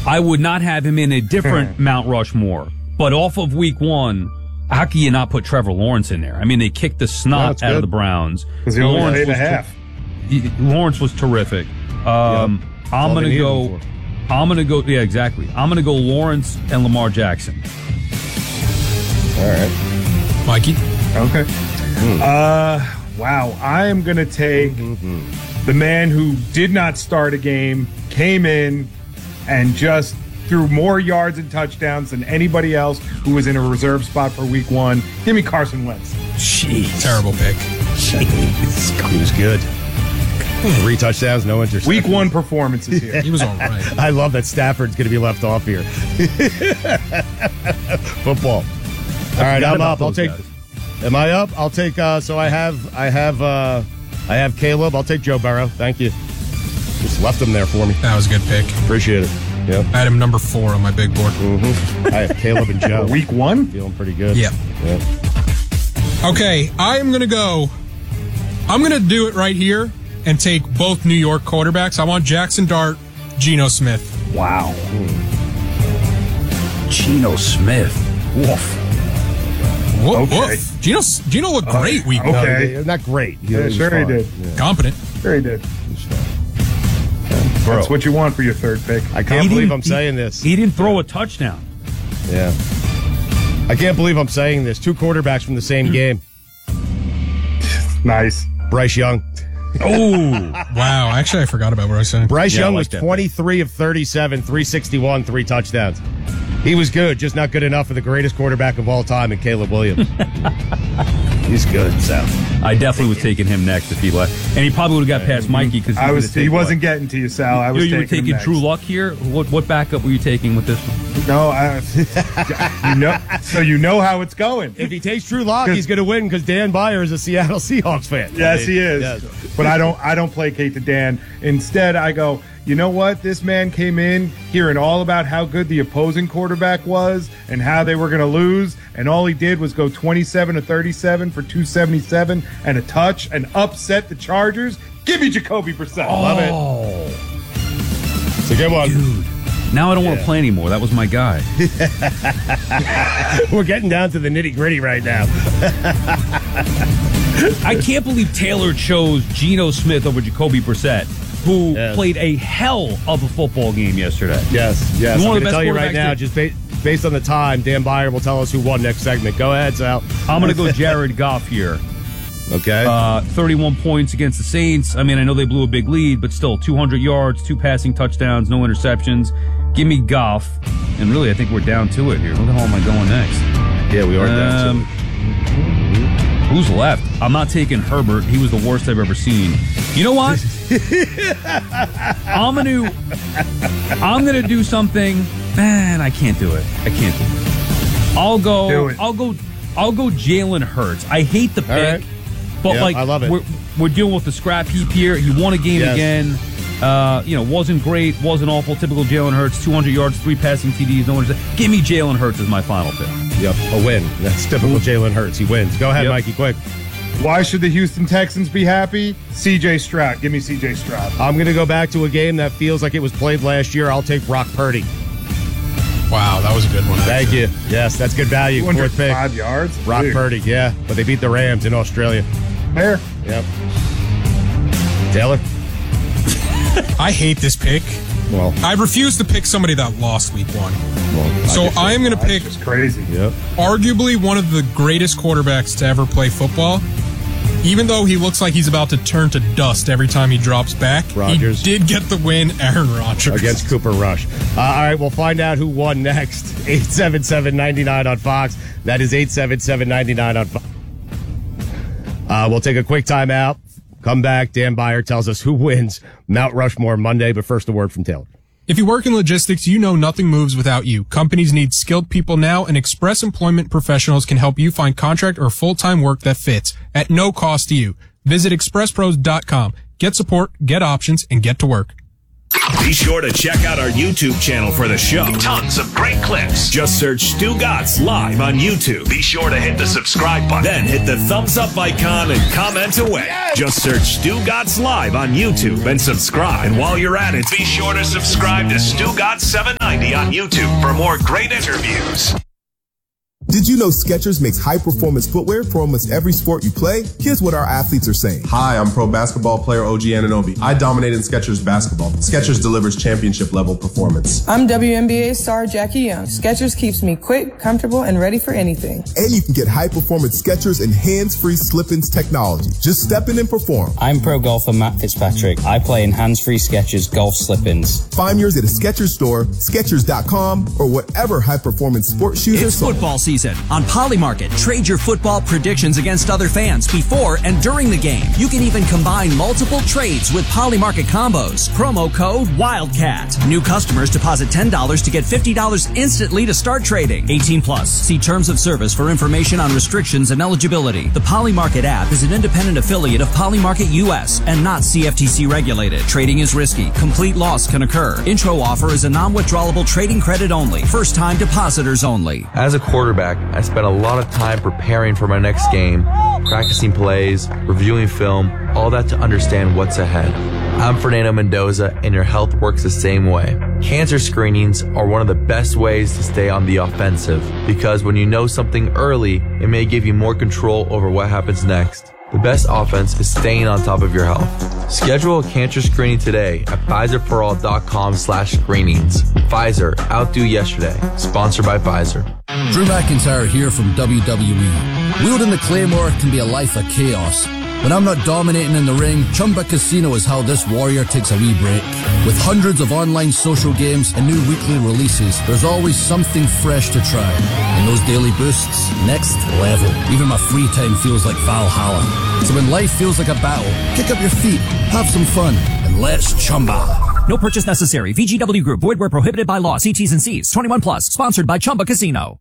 I would not have him in a different Mount Rushmore. But off of week one, how can you not put Trevor Lawrence in there? I mean, they kicked the snot out of the Browns. Because he only paid a half. Lawrence was terrific. I'm going to go. Yeah, exactly. I'm going to go Lawrence and Lamar Jackson. All right. Mikey? Okay. Wow. I am going to take the man who did not start a game, came in, and just threw more yards and touchdowns than anybody else who was in a reserve spot for week one. Give me Carson Wentz. Jeez. Terrible pick. Jeez. He was good. 3 touchdowns, no interceptions. Week one performances here. He was all right. I love that Stafford's going to be left off here. Football. All right, I'm up. I'll take. Am I up? I'll take. So I have Caleb. I'll take Joe Burrow. Thank you. Just left him there for me. That was a good pick. Appreciate it. Yep. I had him number 4 on my big board. I have Caleb and Joe. Week one? Feeling pretty good. Yep. Okay, I'm going to do it right here and take both New York quarterbacks. I want Jackson Dart, Geno Smith. Wow. Geno Smith. Woof. Woof, Okay. woof. Geno looked great week one. Okay. Not great. Yeah, sure he did. Competent. Sure he did. That's what you want for your third pick. I can't believe I'm saying this. He didn't throw a touchdown. Yeah. I can't believe I'm saying this. 2 quarterbacks from the same game. Nice. Bryce Young. Oh. Wow. Actually, I forgot about what I said. Bryce Young was that. 23 of 37, 361, 3 touchdowns. He was good, just not good enough for the greatest quarterback of all time in Caleb Williams. He's good, so. I definitely was taking him next if he left. And he probably would have got past Mikey because He wasn't getting to you, Sal. I was you were taking him next. Drew Luck here? What backup were you taking with this one? No, so you know how it's going. If he takes Drew Lock, he's going to win because Dan Byer is a Seattle Seahawks fan. Yes, he is. Yes. But I don't placate to Dan. Instead, I go, you know what? This man came in hearing all about how good the opposing quarterback was and how they were going to lose, and all he did was go 27 to 37 for 277 and a touch and upset the Chargers. Give me Jacoby Brissett. Love it. It's a good one. Dude. Now I don't want to play anymore. That was my guy. We're getting down to the nitty-gritty right now. I can't believe Taylor chose Geno Smith over Jacoby Brissett, who played a hell of a football game yesterday. Yes. One I'm of going the to best tell you right quarterbacks now, did. just based on the time, Dan Byer will tell us who won next segment. Go ahead, Sal. I'm going to go Jared Goff here. Okay. 31 points against the Saints. I mean, I know they blew a big lead, but still 200 yards, 2 passing touchdowns, no interceptions. Give me Goff. And really, I think we're down to it here. Where the hell am I going next? Yeah, we are down to it. Who's left? I'm not taking Herbert. He was the worst I've ever seen. You know what? I'm gonna do something. Man, I can't do it. I'll go Jalen Hurts. I hate the pick, right. but Yeah, I love it. We're dealing with the scrap heap here. He won a game again. Wasn't great, wasn't awful. Typical Jalen Hurts, 200 yards, 3 passing TDs. No one's. Give me Jalen Hurts as my final pick. Yep, a win. That's typical Jalen Hurts. He wins. Go ahead, Mikey, quick. Why should the Houston Texans be happy? C.J. Stroud. Give me C.J. Stroud. I'm going to go back to a game that feels like it was played last year. I'll take Brock Purdy. Wow, that was a good one. Thank you. Yes, that's good value. 4th pick. 5 yards. Brock Dude. Purdy, yeah. But they beat the Rams in Australia. Fair. Yep. Taylor? I hate this pick. Well, I refuse to pick somebody that lost week 1. So I am going to pick It's crazy. Yep. arguably one of the greatest quarterbacks to ever play football. Even though he looks like he's about to turn to dust every time he drops back, Rodgers. he did get the win, Aaron Rodgers. Against Cooper Rush. All right, we'll find out who won next. 877-99 on Fox. That is 877-99 on Fox. We'll take a quick timeout. Come back. Dan Byer tells us who wins Mount Rushmore Monday, but first a word from Taylor. If you work in logistics, you know nothing moves without you. Companies need skilled people now, and Express Employment Professionals can help you find contract or full-time work that fits at no cost to you. Visit expresspros.com. Get support, get options, and get to work. Be sure to check out our YouTube channel for the show. Tons of great clips. Just search Stu Gatz live on YouTube. Be sure to hit the subscribe button. Then hit the thumbs up icon and comment away. Yes! Just search Stu Gatz live on YouTube and subscribe. And while you're at it, be sure to subscribe to Stu Gatz 790 Be on YouTube for more great interviews. Did you know Skechers makes high-performance footwear for almost every sport you play? Here's what our athletes are saying. Hi, I'm pro basketball player OG Anunoby. I dominate in Skechers basketball. Skechers delivers championship-level performance. I'm WNBA star Jackie Young. Skechers keeps me quick, comfortable, and ready for anything. And you can get high-performance Skechers and hands-free slip-ins technology. Just step in and perform. I'm pro golfer Matt Fitzpatrick. I play in hands-free Skechers golf slip-ins. Find yours at a Skechers store, Skechers.com, or whatever high-performance sports shoes are sold. It's football season. On Polymarket, trade your football predictions against other fans before and during the game. You can even combine multiple trades with Polymarket combos. Promo code WILDCAT. New customers deposit $10 to get $50 instantly to start trading. 18 plus. See terms of service for information on restrictions and eligibility. The Polymarket app is an independent affiliate of Polymarket US and not CFTC regulated. Trading is risky. Complete loss can occur. Intro offer is a non-withdrawable trading credit only. First time depositors only. As a quarterback, I spent a lot of time preparing for my next game, practicing plays, reviewing film, all that to understand what's ahead. I'm Fernando Mendoza, and your health works the same way. Cancer screenings are one of the best ways to stay on the offensive, because when you know something early, it may give you more control over what happens next. The best offense is staying on top of your health. Schedule a cancer screening today at PfizerForAll.com/screenings. Pfizer, outdo yesterday. Sponsored by Pfizer. Drew McIntyre here from WWE. Wielding the Claymore can be a life of chaos. When I'm not dominating in the ring, Chumba Casino is how this warrior takes a wee break. With hundreds of online social games and new weekly releases, there's always something fresh to try. And those daily boosts, next level. Even my free time feels like Valhalla. So when life feels like a battle, kick up your feet, have some fun, and let's Chumba. No purchase necessary. VGW Group. Void where prohibited by law. See T's and C's. 21 plus. Sponsored by Chumba Casino.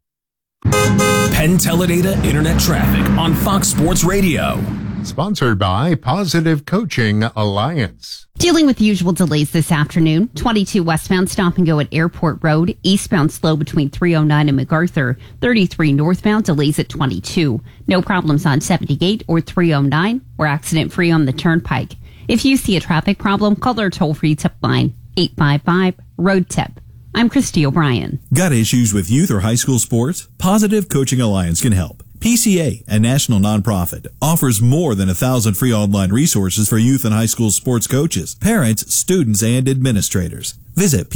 Penn Teledata Internet Traffic on Fox Sports Radio. Sponsored by Positive Coaching Alliance. Dealing with usual delays this afternoon. 22 westbound stop and go at Airport Road. Eastbound slow between 309 and MacArthur. 33 northbound delays at 22. No problems on 78 or 309. We're accident free on the Turnpike. If you see a traffic problem, call our toll-free tip line 855-ROAD-TIP. I'm Christy O'Brien. Got issues with youth or high school sports? Positive Coaching Alliance can help. PCA, a national nonprofit, offers more than 1,000 free online resources for youth and high school sports coaches, parents, students, and administrators. Visit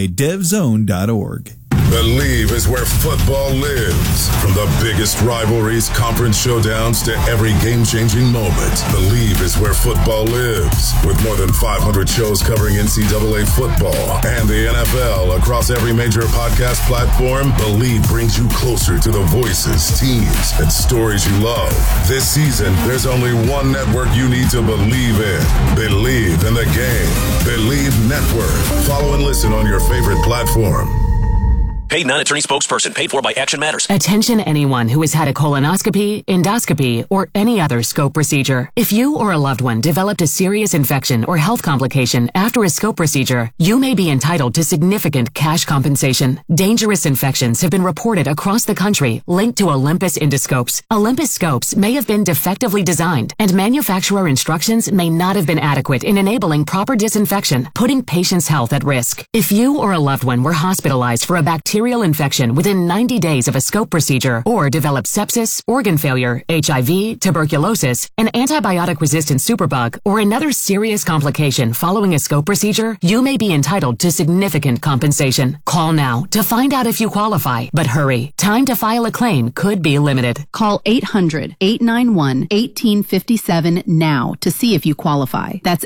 PCADevZone.org. Believe is where football lives. From the biggest rivalries, conference showdowns, to every game-changing moment, Believe is where football lives. With more than 500 shows covering NCAA football and the NFL across every major podcast platform, Believe brings you closer to the voices, teams, and stories you love. This season, there's only one network you need to believe in. Believe in the game. Believe Network. Follow and listen on your favorite platform. Paid non-attorney spokesperson. Paid for by Action Matters. Attention anyone who has had a colonoscopy, endoscopy, or any other scope procedure. If you or a loved one developed a serious infection or health complication after a scope procedure, you may be entitled to significant cash compensation. Dangerous infections have been reported across the country linked to Olympus endoscopes. Olympus scopes may have been defectively designed, and manufacturer instructions may not have been adequate in enabling proper disinfection, putting patients' health at risk. If you or a loved one were hospitalized for a bacterial infection within 90 days of a scope procedure, or developed sepsis, organ failure, HIV, tuberculosis, an antibiotic-resistant superbug, or another serious complication following a scope procedure, you may be entitled to significant compensation. Call now to find out if you qualify, but hurry. Time to file a claim could be limited. Call 800-891-1857 now to see if you qualify. That's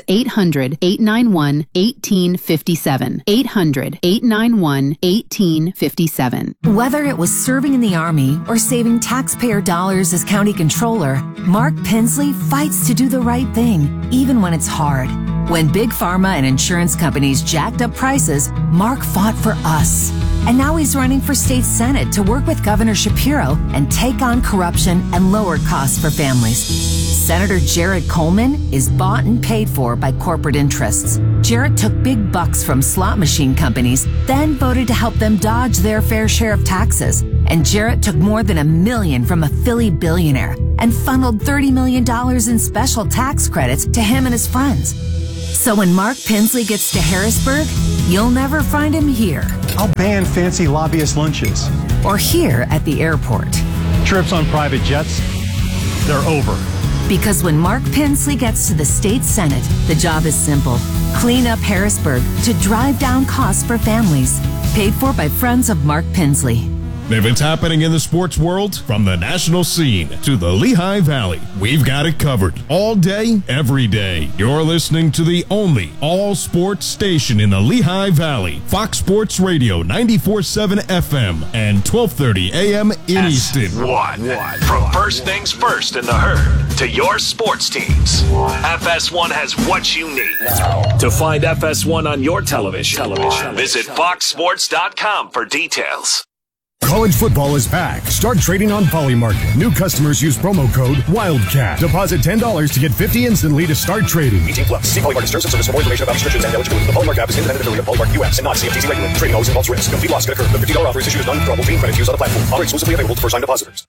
800-891-1857. 800-891-1857. Whether it was serving in the Army or saving taxpayer dollars as county controller, Mark Pensley fights to do the right thing, even when it's hard. When big pharma and insurance companies jacked up prices, Mark fought for us. And now he's running for state senate to work with Governor Shapiro and take on corruption and lower costs for families. Senator Jared Coleman is bought and paid for by corporate interests. Jared took big bucks from slot machine companies, then voted to help them dodge their fair share of taxes. And Jared took more than $1 million from a Philly billionaire and funneled $30 million in special tax credits to him and his friends. So when Mark Pensley gets to Harrisburg, You'll never find him here. I'll ban fancy lobbyist lunches. Or here at the airport. Trips on private jets, they're over. Because when Mark Pinsley gets to the state senate, the job is simple. Clean up Harrisburg to drive down costs for families. Paid for by friends of Mark Pinsley. If it's happening in the sports world, from the national scene to the Lehigh Valley, we've got it covered. All day, every day. You're listening to the only all-sports station in the Lehigh Valley. Fox Sports Radio 94.7 FM and 12:30 a.m. in Easton. From first things first in the herd to your sports teams, FS1 has what you need. To find FS1 on your television, visit foxsports.com for details. College football is back. Start trading on Polymarket. New customers use promo code WILDCAT. Deposit $10 to get $50 instantly to start trading. 18+. See Polymarket terms and service for more information about restrictions and eligibility. The Polymarket app is independent affiliate of Polymarket US and not CFTC regulated. Trading always involves risk. Complete loss can occur. The $50 offer is issued as non-withdrawable fee credit used on the platform. Offer exclusively available to first-time depositors.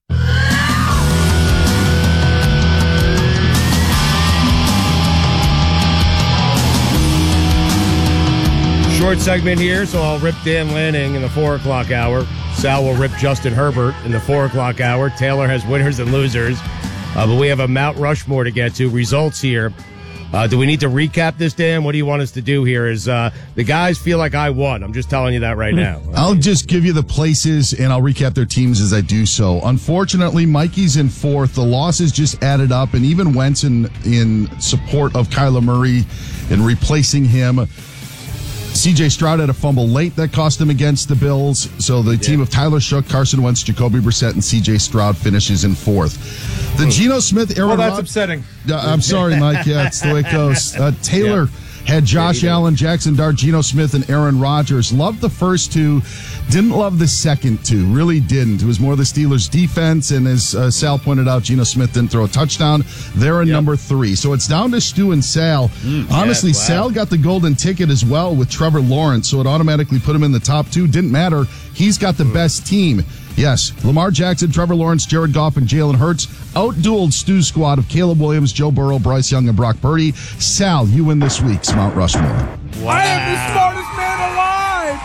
Short segment here, so I'll rip Dan Lanning in the 4 o'clock hour. Sal will rip Justin Herbert in the 4 o'clock hour. Taylor has winners and losers. But we have a Mount Rushmore to get to. Results here. Do we need to recap this, Dan? What do you want us to do here? Is the guys feel like I won? I'm just telling you that right now. I'll just give you the places, and I'll recap their teams as I do so. Unfortunately, Mikey's in 4th. The losses just added up, and even Wentz in support of Kyler Murray and replacing him. C.J. Stroud had a fumble late that cost him against the Bills. So the team of Tyler Shough, Carson Wentz, Jacoby Brissett, and C.J. Stroud finishes in 4th. The Geno Smith, Aaron that's upsetting. I'm sorry, Mike. Yeah, it's the way it goes. Taylor had Josh Allen, Jackson Dart, Geno Smith, and Aaron Rodgers. Loved the first two. Didn't love the second two. Really didn't. It was more the Steelers' defense, and as Sal pointed out, Geno Smith didn't throw a touchdown. They're in number 3. So it's down to Stu and Sal. Honestly, Sal got the golden ticket as well with Trevor Lawrence, so it automatically put him in the top 2. Didn't matter. He's got the best team. Yes, Lamar Jackson, Trevor Lawrence, Jared Goff, and Jalen Hurts outdueled Stu's squad of Caleb Williams, Joe Burrow, Bryce Young, and Brock Purdy. Sal, you win this week's Mount Rushmore. Wow. I am the smartest man alive!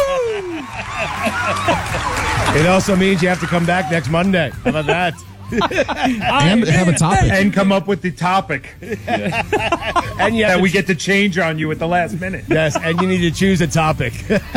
Woohoo! It also means you have to come back next Monday. How about that? And have a topic. And come up with the topic. And that we get to change on you at the last minute. Yes, and you need to choose a topic.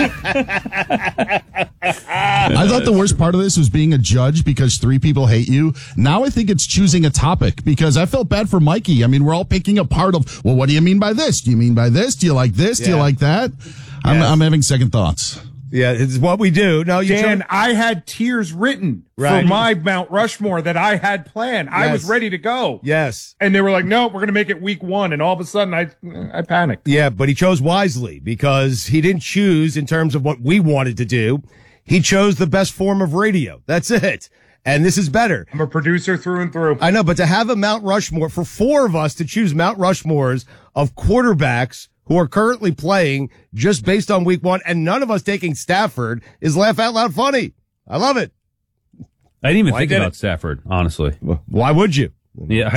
I thought the worst part of this was being a judge because 3 people hate you. Now I think it's choosing a topic because I felt bad for Mikey. I mean, we're all picking apart of, well, what do you mean by this? Do you mean by this? Do you like this? Do you like that? I'm having second thoughts. Yeah, it's what we do. No, Dan, I had tiers written for my Mount Rushmore that I had planned. I was ready to go. Yes. And they were like, no, we're going to make it week 1. And all of a sudden, I panicked. Yeah, but he chose wisely because he didn't choose in terms of what we wanted to do. He chose the best form of radio. That's it. And this is better. I'm a producer through and through. I know, but to have a Mount Rushmore, for 4 of us to choose Mount Rushmores of quarterbacks who are currently playing just based on week 1, and none of us taking Stafford is laugh out loud funny. I love it. I didn't even think about Stafford, honestly. Why would you? Yeah.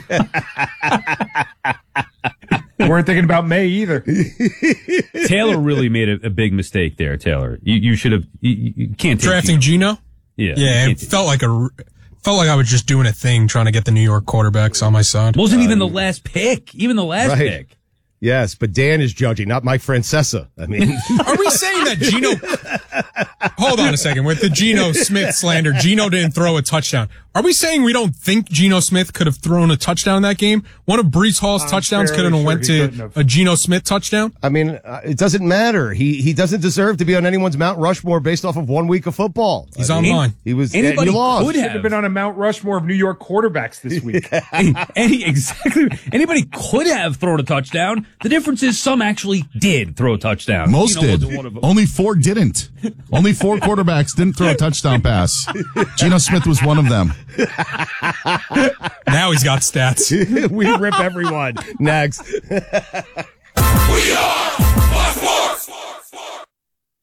Weren't thinking about May either. Taylor really made a big mistake there, Taylor. You should have, you can't take drafting Geno? Yeah. Yeah, it felt like I was just doing a thing trying to get the New York quarterbacks on my side. Wasn't even the last pick. Even the last pick. Yes, but Dan is judging, not Mike Francesa. I mean, are we saying that Geno? Hold on a second. With the Geno Smith slander, Geno didn't throw a touchdown. Are we saying we don't think Geno Smith could have thrown a touchdown in that game? One of Breece Hall's touchdowns could have went to a Geno Smith touchdown. I mean, it doesn't matter. He doesn't deserve to be on anyone's Mount Rushmore based off of 1 week of football. He's on mine. He was. Anybody could have been on a Mount Rushmore of New York quarterbacks this week. Anybody could have thrown a touchdown. The difference is some actually did throw a touchdown. Most did. Only 4 didn't. Only 4 quarterbacks didn't throw a touchdown pass. Geno Smith was one of them. Now he's got stats. We rip everyone. Next. We are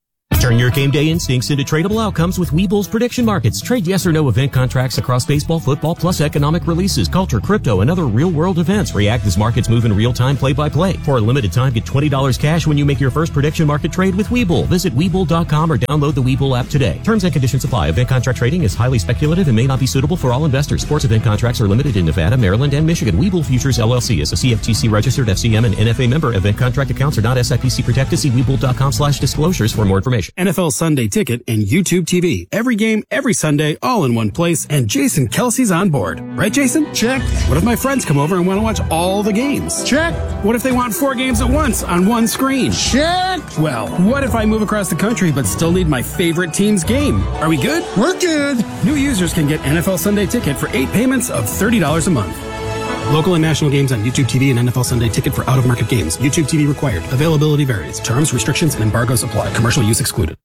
Turn your game day instincts into tradable outcomes with Webull's prediction markets. Trade yes or no event contracts across baseball, football, plus economic releases, culture, crypto, and other real-world events. React as markets move in real time, play-by-play. For a limited time, get $20 cash when you make your first prediction market trade with Webull. Visit Webull.com or download the Webull app today. Terms and conditions apply. Event contract trading is highly speculative and may not be suitable for all investors. Sports event contracts are limited in Nevada, Maryland, and Michigan. Webull Futures LLC is a CFTC registered FCM and NFA member. Event contract accounts are not SIPC protected. See Webull.com/disclosures for more information. NFL Sunday Ticket and YouTube TV. Every game, every Sunday, all in one place, and Jason Kelsey's on board. Right, Jason? Check. What if my friends come over and want to watch all the games? Check. What if they want 4 games at once on one screen? Check. Well, what if I move across the country but still need my favorite team's game? Are we good? We're good. New users can get NFL Sunday Ticket for 8 payments of $30 a month. Local and national games on YouTube TV and NFL Sunday Ticket for out-of-market games. YouTube TV required. Availability varies. Terms, restrictions, and embargoes apply. Commercial use excluded.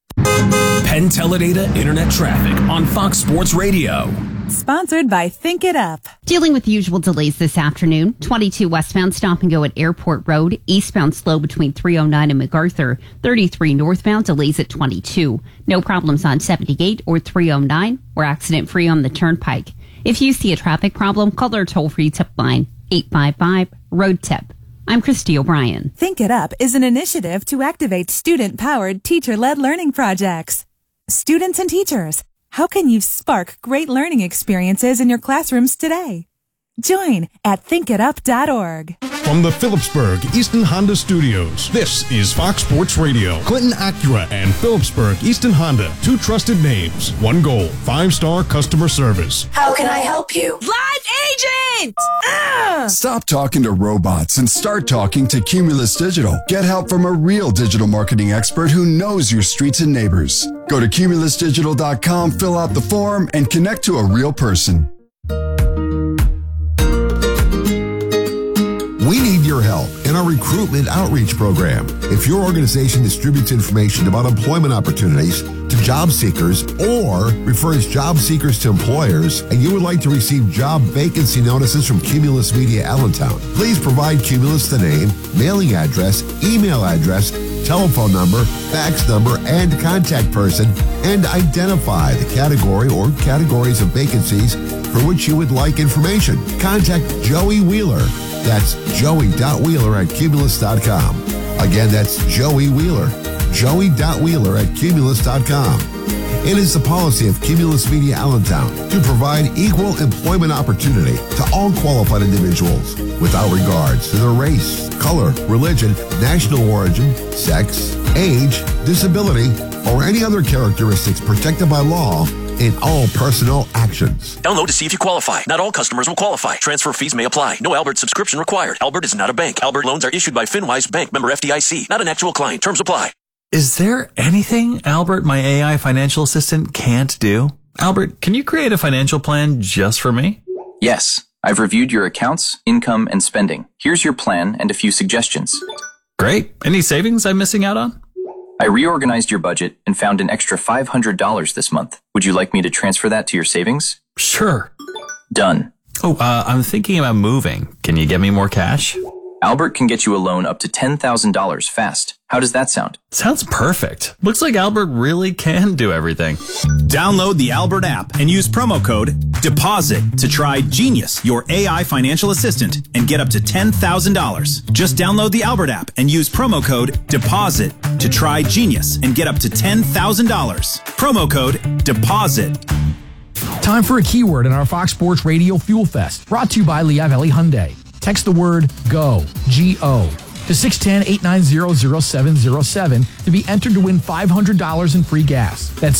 Penn Teledata Internet Traffic on Fox Sports Radio. Sponsored by Think It Up. Dealing with the usual delays this afternoon. 22 westbound stop and go at Airport Road. Eastbound slow between 309 and MacArthur. 33 northbound delays at 22. No problems on 78 or 309. We're accident free on the Turnpike. If you see a traffic problem, call our toll-free tip line, 855-ROAD-TIP. I'm Christy O'Brien. Think It Up is an initiative to activate student-powered, teacher-led learning projects. Students and teachers, how can you spark great learning experiences in your classrooms today? Join at thinkitup.org. From the Phillipsburg Easton Honda Studios, this is Fox Sports Radio. Clinton Acura and Phillipsburg Easton Honda, 2 trusted names, 1 goal, 5-star customer service. How can I help you? Live agent! Stop talking to robots and start talking to Cumulus Digital. Get help from a real digital marketing expert who knows your streets and neighbors. Go to cumulusdigital.com, fill out the form, and connect to a real person. We need your help in our recruitment outreach program. If your organization distributes information about employment opportunities to job seekers or refers job seekers to employers, and you would like to receive job vacancy notices from Cumulus Media Allentown, please provide Cumulus the name, mailing address, email address, telephone number, fax number, and contact person, and identify the category or categories of vacancies for which you would like information. Contact Joey Wheeler. That's joey.wheeler@cumulus.com. Again, that's Joey Wheeler. joey.wheeler@cumulus.com. It is the policy of Cumulus Media Allentown to provide equal employment opportunity to all qualified individuals without regards to their race, color, religion, national origin, sex, age, disability, or any other characteristics protected by law in all personnel actions. Download to see if you qualify. Not all customers will qualify. Transfer fees may apply. No Albert subscription required. Albert is not a bank. Albert loans are issued by FinWise Bank, member FDIC. Not an actual client. Terms apply. Is there anything Albert, my AI financial assistant, can't do? Albert, can you create a financial plan just for me? Yes. I've reviewed your accounts, income, and spending. Here's your plan and a few suggestions. Great. Any savings I'm missing out on? I reorganized your budget and found an extra $500 this month. Would you like me to transfer that to your savings? Sure. Done. Oh, I'm thinking about moving. Can you get me more cash? Albert can get you a loan up to $10,000 fast. How does that sound? Sounds perfect. Looks like Albert really can do everything. Download the Albert app and use promo code DEPOSIT to try Genius, your AI financial assistant, and get up to $10,000. Just download the Albert app and use promo code DEPOSIT to try Genius and get up to $10,000. Promo code DEPOSIT. Time for a keyword in our Fox Sports Radio Fuel Fest, brought to you by Lehigh Valley Hyundai. Text the word GO, G-O, to 610-890-0707 to be entered to win $500 in free gas. That's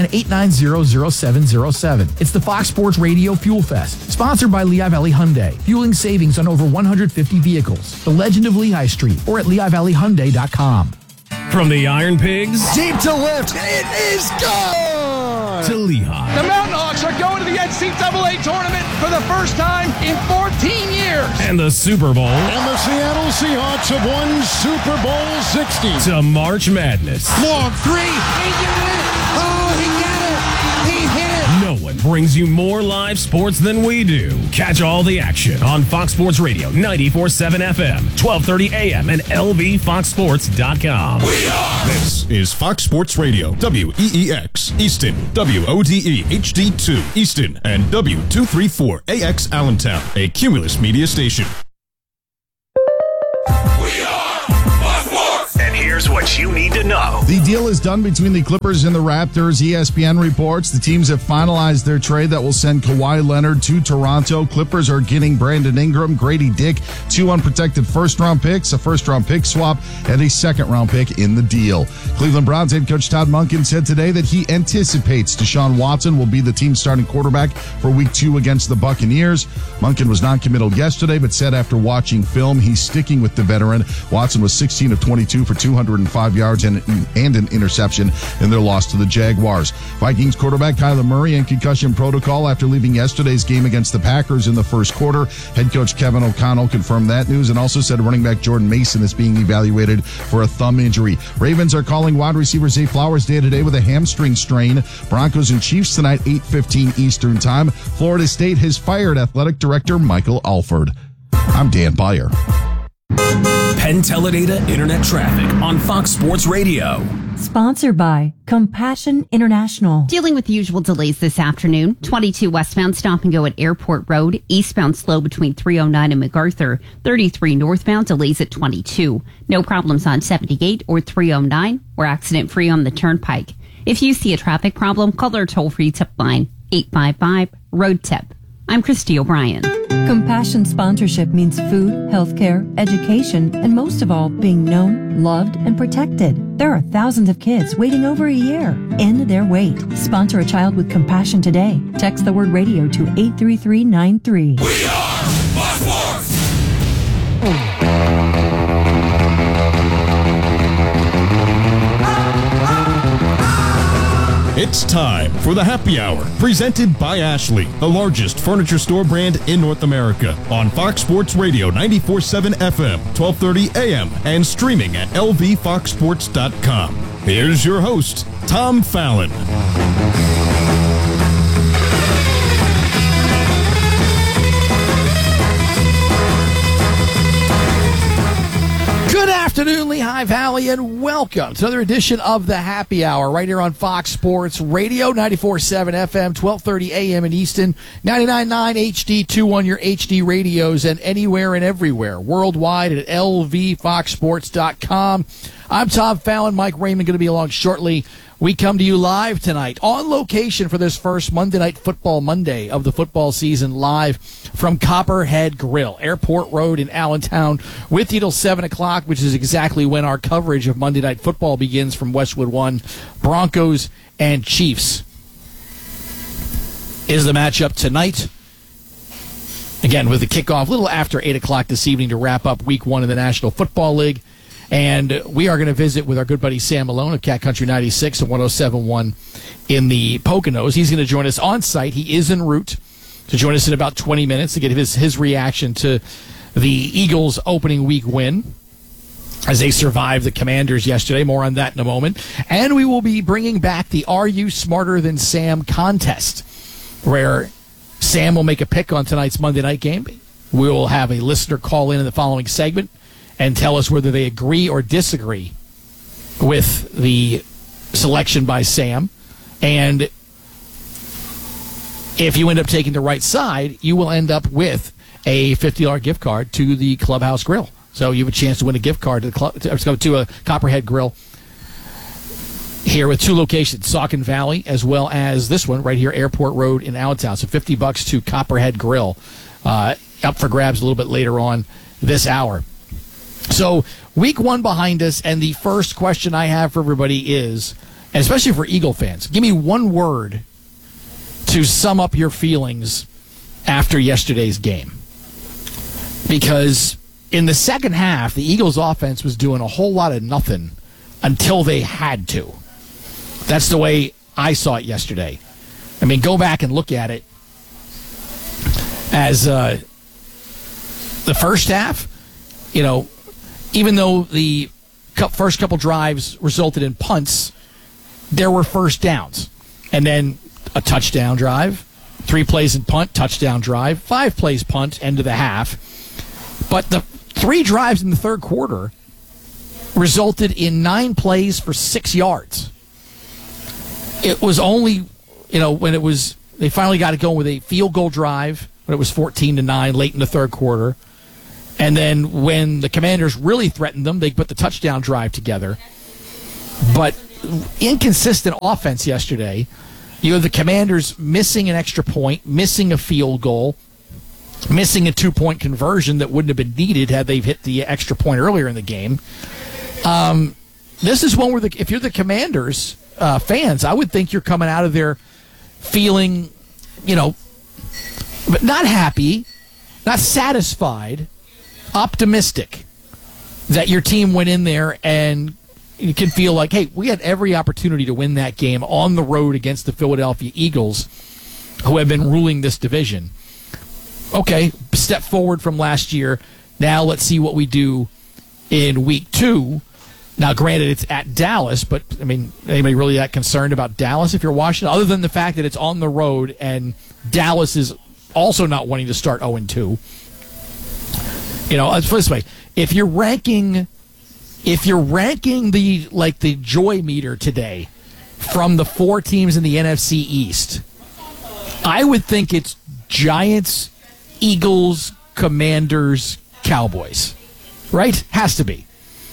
610-890-0707. It's the Fox Sports Radio Fuel Fest, sponsored by Lehigh Valley Hyundai, fueling savings on over 150 vehicles. The Legend of Lehigh Street or at LehighValleyHyundai.com. From the Iron Pigs Deep to lift. It is gone. to Lehigh. The Mountain Hawks are going to the NCAA tournament for the first time in 14 years. And the Super Bowl. And the Seattle Seahawks have won Super Bowl 60. To March Madness. Long three. He did it. Oh, he got it. He hit it. No one brings you more live sports than we do. Catch all the action on Fox Sports Radio 94.7 FM, 1230 AM, and LVFoxSports.com. This is Fox Sports Radio, WEEX, Easton, WODE, HD2, Easton, and W234AX Allentown, a Cumulus media station. And here's what you need to know. The deal is done between the Clippers and the Raptors. ESPN reports the teams have finalized their trade that will send Kawhi Leonard to Toronto. Clippers are getting Brandon Ingram, Grady Dick, 2 unprotected first-round picks, a first-round pick swap, and a second-round pick in the deal. Cleveland Browns head coach Todd Monken said today that he anticipates Deshaun Watson will be the team's starting quarterback for Week 2 against the Buccaneers. Monken was non-committal yesterday, but said after watching film, he's sticking with the veteran. Watson was 16 of 22 for 205 yards and an interception in their loss to the Jaguars. Vikings quarterback Kyler Murray in concussion protocol after leaving yesterday's game against the Packers in the first quarter. Head coach Kevin O'Connell confirmed that news and also said running back Jordan Mason is being evaluated for a thumb injury. Ravens are calling wide receiver Zay Flowers day-to-day with a hamstring strain. Broncos and Chiefs tonight, 8:15 Eastern Time. Florida State has fired athletic director Michael Alford. I'm Dan Beyer. Penn Teledata Internet Traffic on Fox Sports Radio. Sponsored by Compassion International. Dealing with usual delays this afternoon. 22 westbound stop and go at Airport Road. Eastbound slow between 309 and MacArthur. 33 northbound delays at 22. No problems on 78 or 309. We're accident free on the Turnpike. If you see a traffic problem, call our toll-free tip line 855-ROAD-TIP. I'm Christy O'Brien. Compassion sponsorship means food, healthcare, education, and most of all, being known, loved, and protected. There are thousands of kids waiting over a year. End their wait. Sponsor a child with compassion today. Text the word radio to 83393. We are Fox Sports! It's time for the Happy Hour, presented by Ashley, the largest furniture store brand in North America, on Fox Sports Radio 94.7 FM, 1230 AM, and streaming at LVFoxSports.com. Here's your host, Tom Fallon. Good afternoon, Lehigh Valley, and welcome to another edition of the Happy Hour right here on Fox Sports Radio, 94.7 FM, 1230 AM in Easton, 99.9 HD2 on your HD radios, and anywhere and everywhere worldwide at LVFoxSports.com. I'm Tom Fallon. Mike Raymond going to be along shortly. We come to you live tonight on location for this first Monday Night Football Monday of the football season, live from Copperhead Grill, Airport Road in Allentown, with you till 7 o'clock, which is exactly when our coverage of Monday Night Football begins from Westwood One. Broncos and Chiefs is the matchup tonight. Again, with the kickoff a little after 8 o'clock this evening to wrap up Week 1 of the National Football League. And we are going to visit with our good buddy Sam Malone of Cat Country 96 and 107.1 in the Poconos. He's going to join us on site. He is en route to join us in about 20 minutes to get his reaction to the Eagles' opening week win as they survived the Commanders yesterday. More on that in a moment. And we will be bringing back the Are You Smarter Than Sam contest, where Sam will make a pick on tonight's Monday night game. We will have a listener call in the following segment and tell us whether they agree or disagree with the selection by Sam. And if you end up taking the right side, you will end up with a $50 gift card to the Clubhouse Grill. So you have a chance to win a gift card to a Copperhead Grill here with two locations, Saucon Valley, as well as this one right here, Airport Road in Allentown. So $50 to Copperhead Grill. Up for grabs a little bit later on this hour. So, week 1 behind us, and the first question I have for everybody is, and especially for Eagle fans, give me one word to sum up your feelings after yesterday's game. Because in the second half, the Eagles' offense was doing a whole lot of nothing until they had to. That's the way I saw it yesterday. I mean, go back and look at it as the first half, you know, even though the first couple drives resulted in punts, there were first downs. And then a touchdown drive, 3 plays and punt, touchdown drive. 5 plays, punt, end of the half. But the 3 drives in the third quarter resulted in 9 plays for 6 yards. It was only, when they finally got it going with a field goal drive when it was 14-9 late in the third quarter. And then when the Commanders really threatened them, they put the touchdown drive together. But inconsistent offense yesterday. You have the Commanders missing an extra point, missing a field goal, missing a 2-point conversion that wouldn't have been needed had they hit the extra point earlier in the game. This is one where, if you're the Commanders fans, I would think you're coming out of there feeling, but not happy, not satisfied, optimistic that your team went in there and you can feel like, hey, we had every opportunity to win that game on the road against the Philadelphia Eagles, who have been ruling this division. Okay, step forward from last year. Now let's see what we do in week 2. Now, granted, it's at Dallas, but, anybody really that concerned about Dallas if you're Washington? Other than the fact that it's on the road and Dallas is also not wanting to start 0-2. Let's put it this way. If you're ranking the joy meter today from the 4 teams in the NFC East, I would think it's Giants, Eagles, Commanders, Cowboys. Right? Has to be.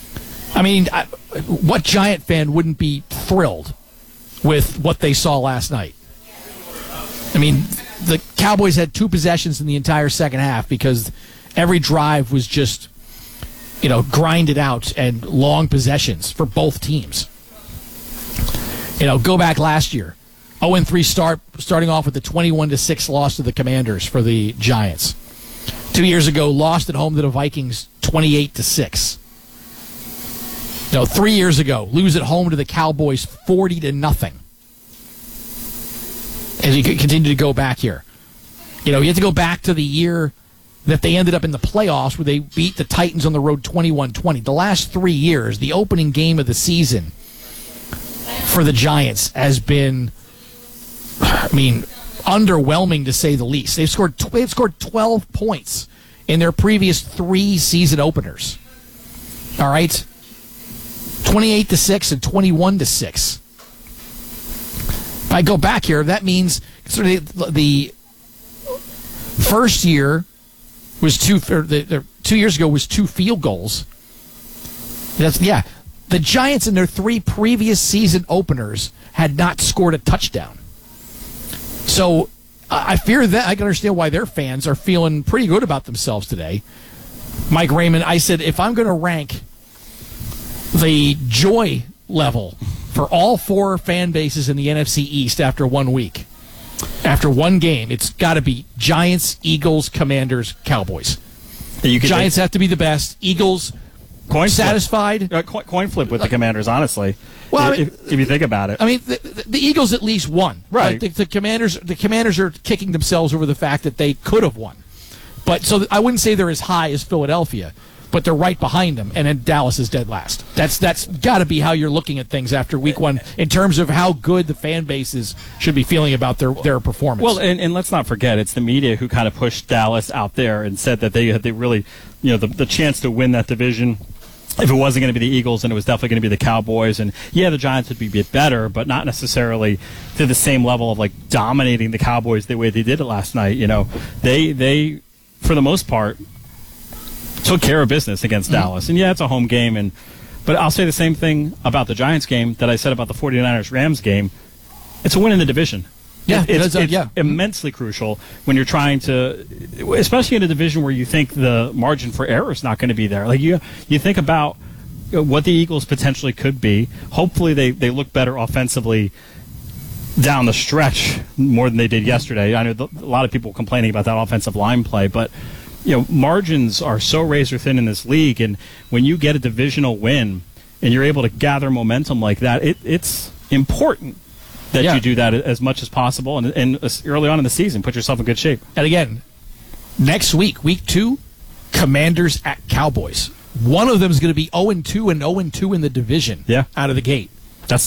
What Giant fan wouldn't be thrilled with what they saw last night? The Cowboys had 2 possessions in the entire second half because every drive was just, grinded out and long possessions for both teams. Go back last year. 0-3 starting off with a 21-6 loss to the Commanders for the Giants. 2 years ago, lost at home to the Vikings 28-6. 3 years ago, lose at home to the Cowboys 40-0. As you continue to go back here. You have to go back to the year that they ended up in the playoffs where they beat the Titans on the road 21-20. The last 3 years, the opening game of the season for the Giants has been, underwhelming to say the least. They've scored 12 points in their previous 3 season openers. All right? 28-6 and 21-6. If I go back here, that means the first year was 2 years ago was 2 field goals. The Giants in their 3 previous season openers had not scored a touchdown. So I fear that I can understand why their fans are feeling pretty good about themselves today. Mike Raymond, I said, if I'm going to rank the joy level for all 4 fan bases in the NFC East after 1 week, after 1 game, it's got to be Giants, Eagles, Commanders, Cowboys. Giants have to be the best. Eagles, satisfied. Coin flip with the Commanders, honestly. Well, if you think about it, the Eagles at least won. Right. Like the Commanders are kicking themselves over the fact that they could have won. But so I wouldn't say they're as high as Philadelphia, but they're right behind them, and then Dallas is dead last. That's got to be how you're looking at things after week 1 in terms of how good the fan bases should be feeling about their performance. Well, and let's not forget, it's the media who kind of pushed Dallas out there and said that they really, the chance to win that division. If it wasn't going to be the Eagles, and it was definitely going to be the Cowboys. And the Giants would be a bit better, but not necessarily to the same level of dominating the Cowboys the way they did it last night. They for the most part took care of business against Dallas. And it's a home game, but I'll say the same thing about the Giants game that I said about the 49ers-Rams game. It's a win in the division. It's immensely crucial when you're trying to, especially in a division where you think the margin for error is not going to be there. You think about what the Eagles potentially could be. Hopefully they look better offensively down the stretch more than they did yesterday. I know a lot of people complaining about that offensive line play, but margins are so razor thin in this league, and when you get a divisional win and you're able to gather momentum like that, it's important that you do that as much as possible and early on in the season, put yourself in good shape. And again, next week, week 2, Commanders at Cowboys. One of them is going to be 0-2 and 0-2 in the division out of the gate. That's tough.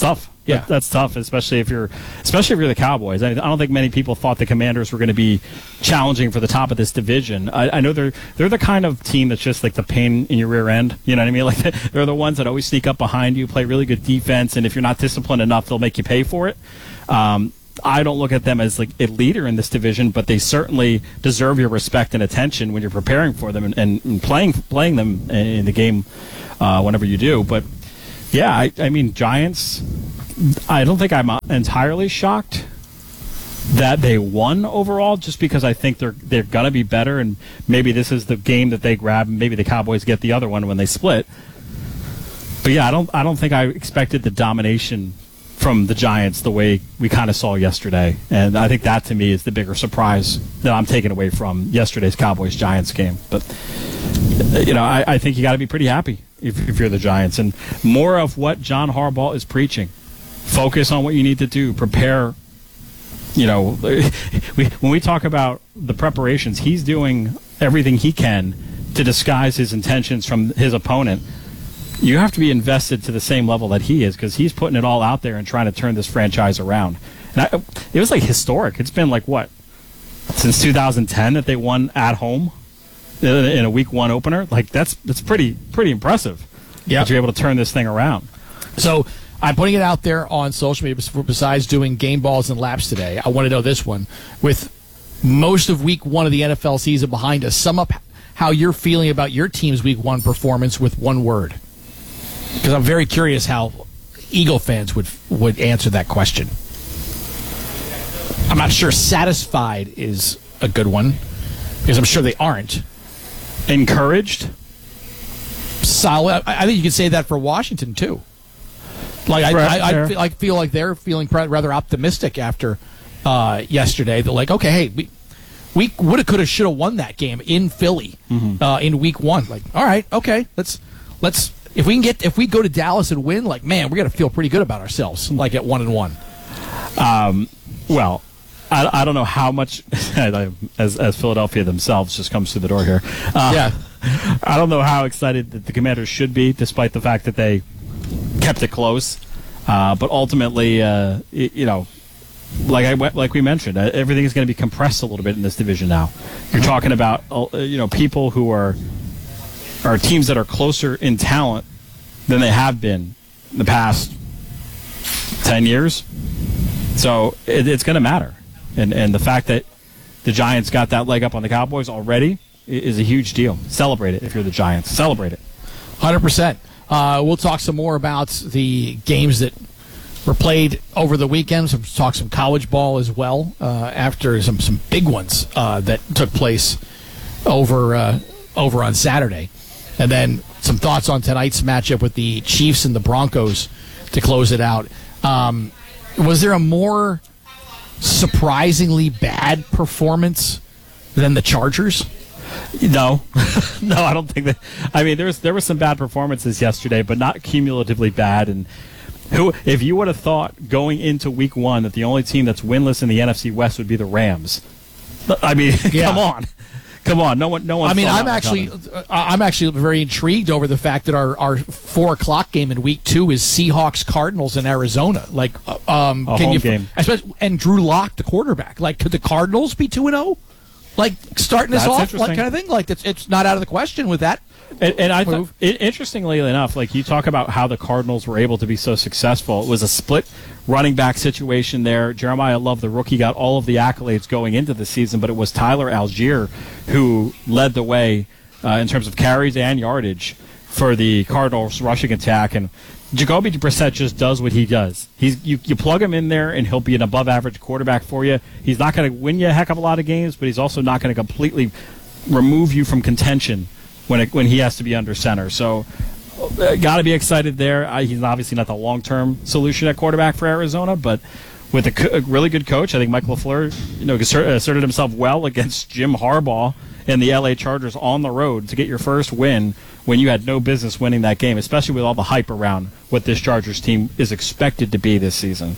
Yeah. That's tough, especially if you're the Cowboys. I don't think many people thought the Commanders were going to be challenging for the top of this division. I know they're the kind of team that's just like the pain in your rear end. You know what I mean? Like they're the ones that always sneak up behind you, play really good defense, and if you're not disciplined enough, they'll make you pay for it. I don't look at them as like a leader in this division, but they certainly deserve your respect and attention when you're preparing for them and playing them in the game whenever you do. But yeah, I mean, Giants, I don't think I'm entirely shocked that they won overall, just because I think they're going to be better, and maybe this is the game that they grab, and maybe the Cowboys get the other one when they split. But yeah, I don't think I expected the domination from the Giants the way we kind of saw yesterday. And I think that, to me, is the bigger surprise that I'm taking away from yesterday's Cowboys-Giants game. But, I think you got to be pretty happy if you're the Giants. And more of what John Harbaugh is preaching. Focus on what you need to do. Prepare. When we talk about the preparations, he's doing everything he can to disguise his intentions from his opponent. You have to be invested to the same level that he is, because he's putting it all out there and trying to turn this franchise around. And it was like historic. It's been like what, since 2010 that they won at home in a Week 1 opener. Like that's pretty impressive. Yeah, that you're able to turn this thing around. So I'm putting it out there on social media. Besides doing game balls and laps today, I want to know this one. With most of Week 1 of the NFL season behind us, sum up how you're feeling about your team's Week 1 performance with one word. Because I'm very curious how Eagle fans would answer that question. I'm not sure satisfied is a good one, because I'm sure they aren't. Encouraged? Solid. I think you could say that for Washington, too. Like I feel like they're feeling rather optimistic after yesterday. They're like, okay, hey, we would have, could have, should have won that game in Philly in Week 1. Like, all right, okay, let's. If we go to Dallas and win, like, man, we're gonna feel pretty good about ourselves, like at 1-1. Well, I don't know how much as Philadelphia themselves just comes through the door here. Yeah, I don't know how excited that the Commanders should be, despite the fact that they kept it close. But ultimately, like we mentioned, everything is going to be compressed a little bit in this division now. You're talking about people who are teams that are closer in talent than they have been in the past 10 years. So it's going to matter. And the fact that the Giants got that leg up on the Cowboys already is a huge deal. Celebrate it if you're the Giants. Celebrate it. 100%. We'll talk some more about the games that were played over the weekend. We'll talk some college ball as well after some big ones that took place over on Saturday. And then some thoughts on tonight's matchup with the Chiefs and the Broncos to close it out. Was there a more surprisingly bad performance than the Chargers? No. No, I don't think that. I mean, there were some bad performances yesterday, but not cumulatively bad. And if you would have thought going into Week 1 that the only team that's winless in the NFC West would be the Rams, I mean, Come on, no one. I mean, I'm actually very intrigued over the fact that our 4:00 game in Week 2 is Seahawks Cardinals in Arizona. Like, home game, and Drew Lock, the quarterback. Like, could the Cardinals be 2-0? Like, starting this off, like kind of thing. Like, it's not out of the question with that. And I thought, interestingly enough, like you talk about how the Cardinals were able to be so successful. It was a split running back situation there. Jeremiah Love, the rookie, got all of the accolades going into the season, but it was Tyler Algier who led the way in terms of carries and yardage for the Cardinals rushing attack. And Jacoby Brissett just does what he does. You plug him in there, and he'll be an above-average quarterback for you. He's not going to win you a heck of a lot of games, but he's also not going to completely remove you from contention when he has to be under center. So got to be excited there. He's obviously not the long-term solution at quarterback for Arizona, but with a really good coach, I think Mike LaFleur asserted himself well against Jim Harbaugh and the LA Chargers on the road to get your first win when you had no business winning that game, especially with all the hype around what this Chargers team is expected to be this season.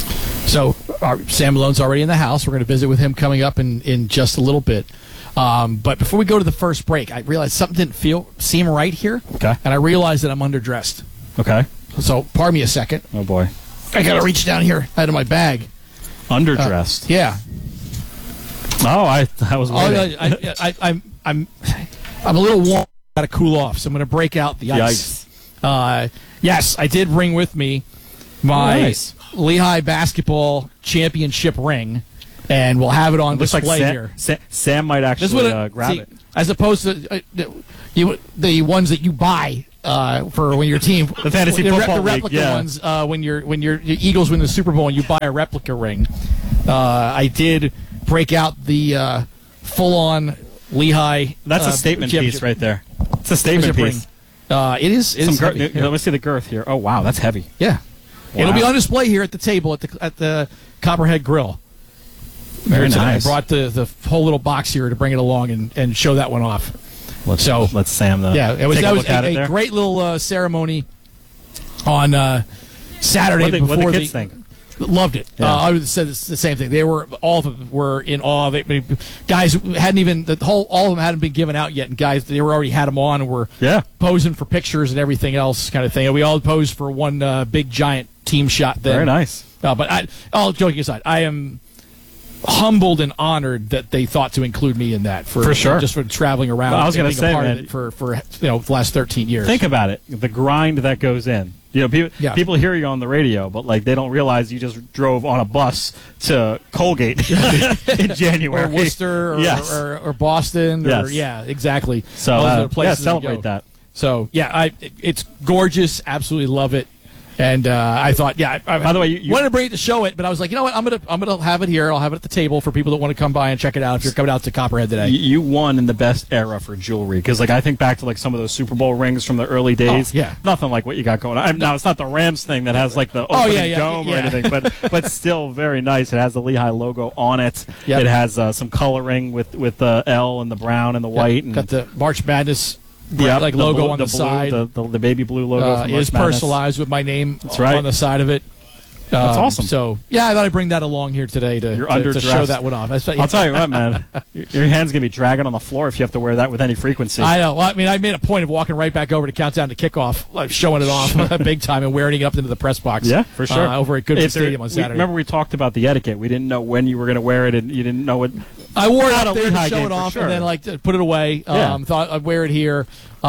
So Sam Malone's already in the house. We're going to visit with him coming up in just a little bit. But before we go to the first break, I realized something didn't seem right here. Okay. And I realized that I'm underdressed. Okay. So pardon me a second. Oh, boy. I got to reach down here out of my bag. Underdressed. Yeah. Oh, I was waiting. I'm a little warm. Got to cool off, so I'm going to break out the ice. Yes, I did bring with me my Lehigh basketball championship ring, and we'll have it on display here. Sam might actually grab it. As opposed to the ones that you buy for when your team, the fantasy football the replica league, ones, when your Eagles win the Super Bowl and you buy a replica ring. I did break out the full-on Lehigh. That's a statement piece right there. It's a statement piece. It is heavy. Let me see the girth here. Oh wow, that's heavy. Yeah, wow. It'll be on display here at the table at the Copperhead Grill. Very nice. I brought the whole little box here to bring it along and show that one off. Let's Sam though. Yeah, that was a great little ceremony on Saturday. What the kids think? Loved it. Yeah. I would have said the same thing. All of them were in awe of it. I mean, guys hadn't even all of them hadn't been given out yet, and guys they already had them on and were posing for pictures and everything else kind of thing. And we all posed for one big giant team shot. Then. Very nice. But all joking aside, I am humbled and honored that they thought to include me in that for sure. Just for traveling around. Well, I was going to say, man, for the last 13 years. Think about it, the grind that goes in. You know, people hear you on the radio, but like they don't realize you just drove on a bus to Colgate in January, or Worcester, or Boston, exactly. So those are the places celebrate that. So it's gorgeous. Absolutely love it. And I thought, by the way, you wanted to bring it to show it, but I was like, you know what, I'm gonna have it here. I'll have it at the table for people that want to come by and check it out. If you're coming out to Copperhead today, you won in the best era for jewelry because, like, I think back to like some of those Super Bowl rings from the early days. Nothing like what you got going on. Now it's not the Rams thing that has like the opening dome or anything, but still very nice. It has the Lehigh logo on it. It has some coloring with the L and the brown and the white. And got the March Madness. Logo on the side. The baby blue logo is personalized with my name on the side of it. That's awesome. So, I thought I'd bring that along here today to show that one off. I'll tell you what, man. Your hand's going to be dragging on the floor if you have to wear that with any frequency. I know. Well, I mean, I made a point of walking right back over to countdown to kickoff, like showing it off big time and wearing it up into the press box. Yeah, for sure. Over at Goodman Stadium on Saturday. Remember we talked about the etiquette. We didn't know when you were going to wear it, and you didn't know what. I wore it out there to show it off and then put it away. Thought I'd wear it here.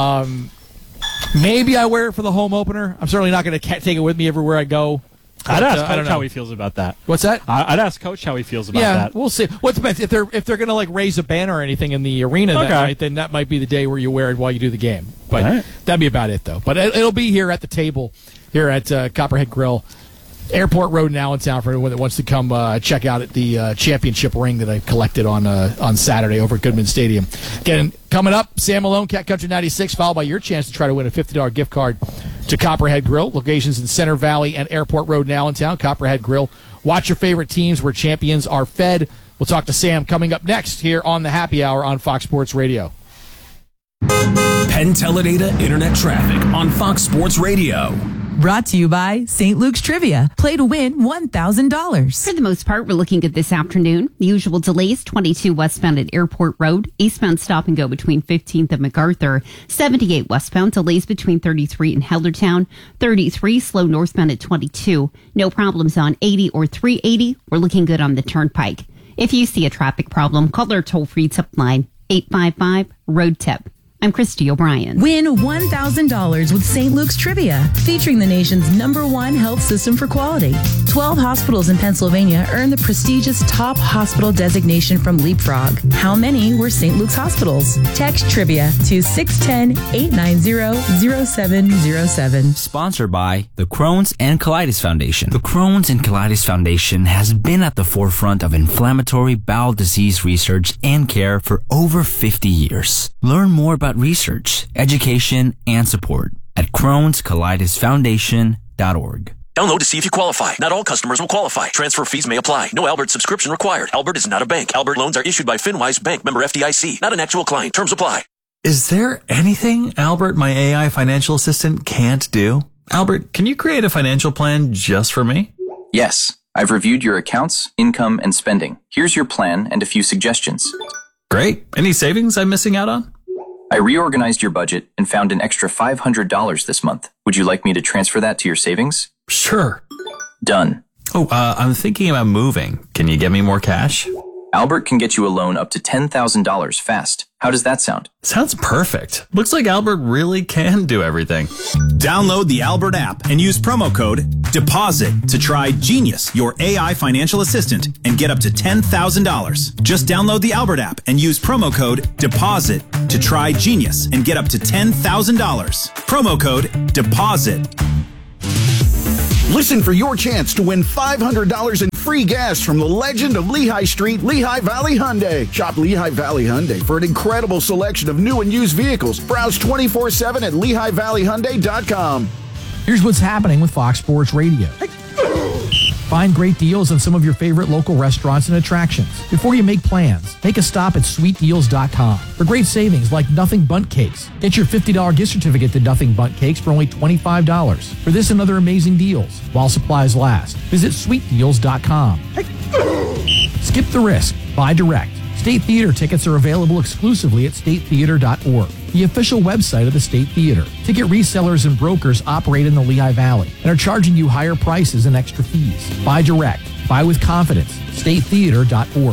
Maybe I wear it for the home opener. I'm certainly not going to take it with me everywhere I go. I'd ask Coach how he feels about that. What's that? I'd ask Coach how he feels about that. We'll see. What depends if they're going to like raise a banner or anything in the arena that night, then that might be the day where you wear it while you do the game. But that'd be about it though. But it'll be here at the table here at Copperhead Grill, Airport Road in Allentown for anyone that wants to come check out at the championship ring that I collected on Saturday over at Goodman Stadium. Again, coming up, Sam Malone, Cat Country 96, followed by your chance to try to win a $50 gift card to Copperhead Grill. Locations in Center Valley and Airport Road in Allentown. Copperhead Grill. Watch your favorite teams where champions are fed. We'll talk to Sam coming up next here on the Happy Hour on Fox Sports Radio. Penn Teledata Internet Traffic on Fox Sports Radio. Brought to you by St. Luke's Trivia. Play to win $1,000. For the most part, we're looking good this afternoon. The usual delays, 22 westbound at Airport Road. Eastbound stop and go between 15th and MacArthur. 78 westbound delays between 33 and Heldertown. 33 slow northbound at 22. No problems on 80 or 380. We're looking good on the Turnpike. If you see a traffic problem, call our toll-free tip line, 855-ROAD-TIP. I'm Christy O'Brien. Win $1,000 with St. Luke's Trivia, featuring the nation's #1 health system for quality. 12 hospitals in Pennsylvania earned the prestigious top hospital designation from Leapfrog. How many were St. Luke's hospitals? Text Trivia to 610-890-0707. Sponsored by the Crohn's and Colitis Foundation. The Crohn's and Colitis Foundation has been at the forefront of inflammatory bowel disease research and care for over 50 years. Learn more about research, education, and support at Crohn'sColitisFoundation.org. Download to see if you qualify. Not all customers will qualify. Transfer fees may apply. No Albert subscription required. Albert is not a bank. Albert loans are issued by FinWise Bank, member FDIC. Not an actual client. Terms apply. Is there anything Albert, my AI financial assistant, can't do? Albert, can you create a financial plan just for me? Yes. I've reviewed your accounts, income, and spending. Here's your plan and a few suggestions. Great. Any savings I'm missing out on? I reorganized your budget and found an extra $500 this month. Would you like me to transfer that to your savings? Sure. Done. Oh, I'm thinking about moving. Can you get me more cash? Albert can get you a loan up to $10,000 fast. How does that sound? Sounds perfect. Looks like Albert really can do everything. Download the Albert app and use promo code DEPOSIT to try Genius, your AI financial assistant, and get up to $10,000. Just download the Albert app and use promo code DEPOSIT to try Genius and get up to $10,000. Promo code DEPOSIT. Listen for your chance to win $500 in free gas from the legend of Lehigh Street, Lehigh Valley Hyundai. Shop Lehigh Valley Hyundai for an incredible selection of new and used vehicles. Browse 24/7 at LehighValleyHyundai.com. Here's what's happening with Fox Sports Radio. Find great deals on some of your favorite local restaurants and attractions. Before you make plans, take a stop at sweetdeals.com for great savings like Nothing Bundt Cakes. Get your $50 gift certificate to Nothing Bundt Cakes for only $25. For this and other amazing deals, while supplies last, visit sweetdeals.com. Skip the risk. Buy direct. State Theater tickets are available exclusively at statetheater.org, the official website of the State Theater. Ticket resellers and brokers operate in the Lehigh Valley and are charging you higher prices and extra fees. Buy direct. Buy with confidence. statetheater.org.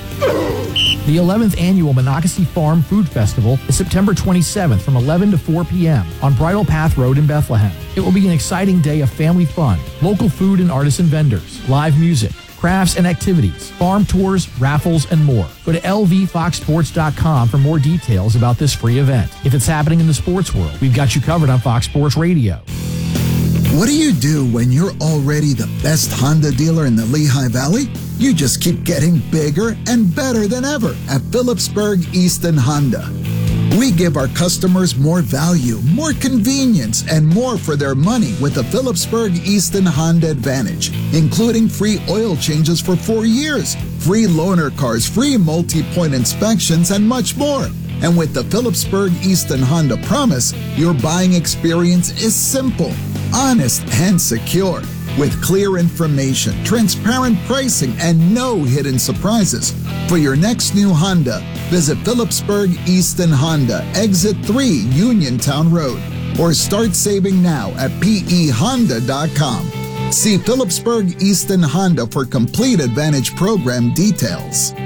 The 11th Annual Monocacy Farm Food Festival is September 27th from 11 to 4 p.m. on Bridle Path Road in Bethlehem. It will be an exciting day of family fun, local food and artisan vendors, live music, crafts and activities, farm tours, raffles, and more. Go to lvfoxsports.com for more details about this free event. If it's happening in the sports world, we've got you covered on Fox Sports Radio. What do you do when you're already the best Honda dealer in the Lehigh Valley? You just keep getting bigger and better than ever at Phillipsburg Easton Honda. We give our customers more value, more convenience, and more for their money with the Phillipsburg Easton Honda Advantage, including free oil changes for 4 years, free loaner cars, free multi-point inspections, and much more. And with the Phillipsburg Easton Honda Promise, your buying experience is simple, honest, and secure. With clear information, transparent pricing, and no hidden surprises. For your next new Honda, visit Phillipsburg Easton Honda, Exit 3, Uniontown Road, or start saving now at pehonda.com. See Phillipsburg Easton Honda for complete Advantage program details.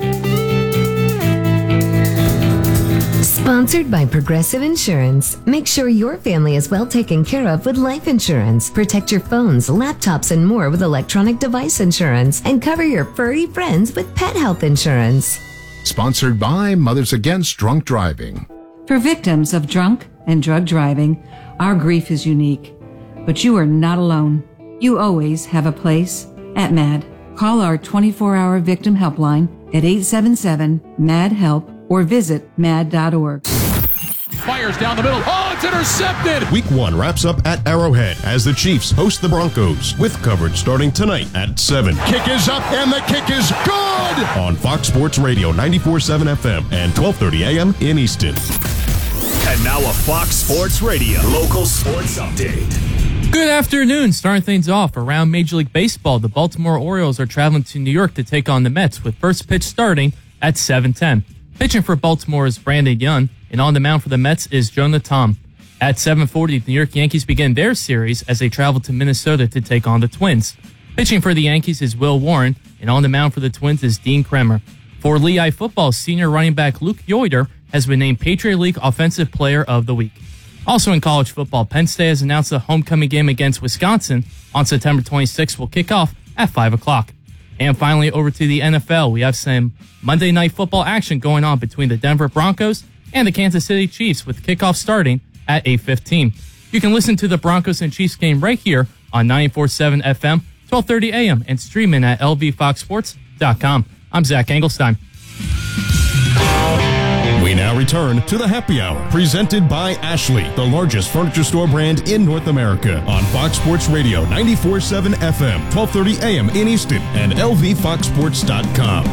Sponsored by Progressive Insurance. Make sure your family is well taken care of with life insurance. Protect your phones, laptops, and more with electronic device insurance. And cover your furry friends with pet health insurance. Sponsored by Mothers Against Drunk Driving. For victims of drunk and drug driving, our grief is unique. But you are not alone. You always have a place at MAD. Call our 24-hour victim helpline at 877-MAD-HELP or visit mad.org. Fires down the middle. Oh, it's intercepted. Week 1 wraps up at Arrowhead as the Chiefs host the Broncos with coverage starting tonight at 7. Kick is up and the kick is good. On Fox Sports Radio 94.7 FM and 12:30 a.m. in Easton. And now a Fox Sports Radio local sports update. Good afternoon. Starting things off around Major League Baseball, the Baltimore Orioles are traveling to New York to take on the Mets with first pitch starting at 7:10. Pitching for Baltimore is Brandon Young, and on the mound for the Mets is Jonah Tom. At 7:40, the New York Yankees begin their series as they travel to Minnesota to take on the Twins. Pitching for the Yankees is Will Warren, and on the mound for the Twins is Dean Kremer. For Lehigh football, senior running back Luke Yoder has been named Patriot League Offensive Player of the Week. Also in college football, Penn State has announced the homecoming game against Wisconsin on September 26th will kick off at 5 o'clock. And finally, over to the NFL, we have some Monday Night Football action going on between the Denver Broncos and the Kansas City Chiefs with kickoff starting at 8:15. You can listen to the Broncos and Chiefs game right here on 94.7 FM, 12:30 a.m. and streaming at lvfoxsports.com. I'm Zach Engelstein. We now return to the Happy Hour, presented by Ashley, the largest furniture store brand in North America, on Fox Sports Radio 94.7 FM, 12:30 a.m. in Easton, and lvfoxsports.com.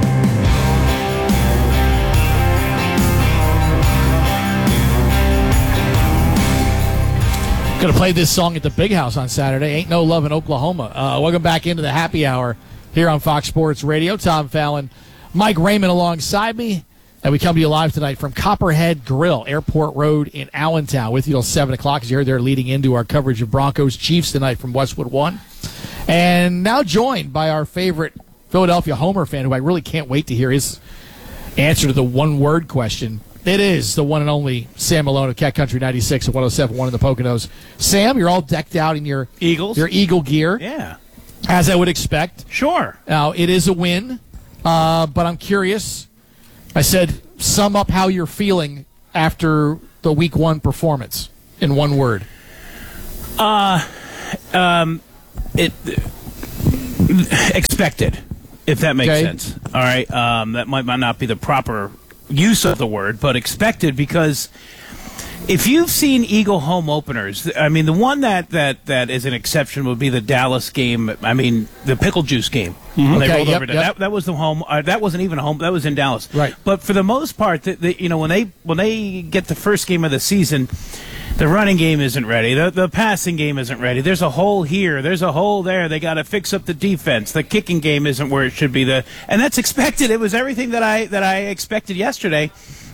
Going to play this song at the Big House on Saturday. Ain't No Love in Oklahoma. Welcome back into the Happy Hour here on Fox Sports Radio. Tom Fallon, Mike Raymond alongside me. And we come to you live tonight from Copperhead Grill, Airport Road in Allentown, with you till 7 o'clock, as you heard there, leading into our coverage of Broncos Chiefs tonight from Westwood One. And now joined by our favorite Philadelphia Homer fan, who I really can't wait to hear his answer to the one-word question. It is the one and only Sam Malone of Cat Country 96 at 107.1 in the Poconos. Sam, you're all decked out in your Eagle gear. Yeah. As I would expect. Sure. Now, it is a win, but I'm curious. I said, sum up how you're feeling after the Week 1 performance in one word. Expected, if that makes sense. All right. That might not be the proper use of the word, but expected, because if you've seen Eagle home openers, I mean, the one that is an exception would be the Dallas game. I mean, the pickle juice game. When they rolled over to, that was the home. That wasn't even a home. That was in Dallas. Right. But for the most part, when they get the first game of the season, the running game isn't ready. The passing game isn't ready. There's a hole here. There's a hole there. They got to fix up the defense. The kicking game isn't where it should be. And that's expected. It was everything that I expected yesterday.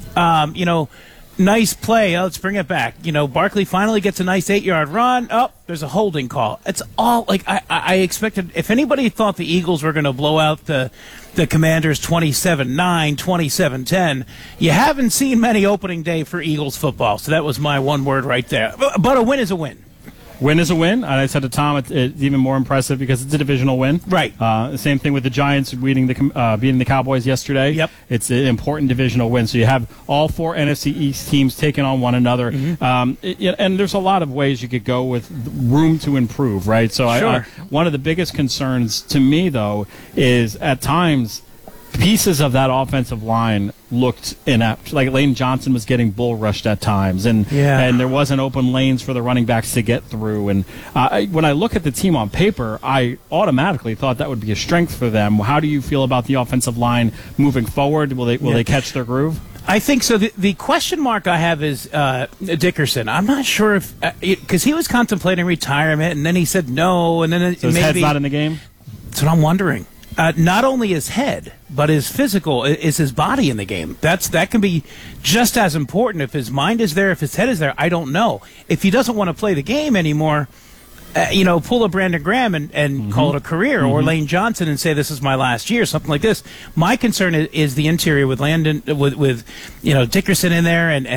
Nice play. Let's bring it back. Barkley finally gets a nice 8-yard run. There's a holding call. It's all like I expected. If anybody thought the Eagles were going to blow out the Commanders 27-9, 27-10, you haven't seen many opening day for Eagles football. So that was my one word right there. But a win is a win. Win is a win. And I said to Tom, it's even more impressive because it's a divisional win. Right. Same thing with the Giants beating the Cowboys yesterday. Yep. It's an important divisional win. So you have all 4 NFC East teams taking on one another. Mm-hmm. And there's a lot of ways you could go with room to improve, right? So sure. One of the biggest concerns to me, though, is at times pieces of that offensive line looked inept. Like Lane Johnson was getting bull rushed at times, and there wasn't open lanes for the running backs to get through. And when I look at the team on paper, I automatically thought that would be a strength for them. How do you feel about the offensive line moving forward? Will they catch their groove? I think so. The question mark I have is Dickerson. I'm not sure if because he was contemplating retirement, and then he said no, and then so his head's not in the game. That's what I'm wondering. Not only his head, but his physical, is his body in the game. That can be just as important. If his mind is there, if his head is there, I don't know. If he doesn't want to play the game anymore, pull a Brandon Graham and call it a career, or Lane Johnson and say this is my last year, something like this. My concern is the interior with Landon, with Dickerson in there, and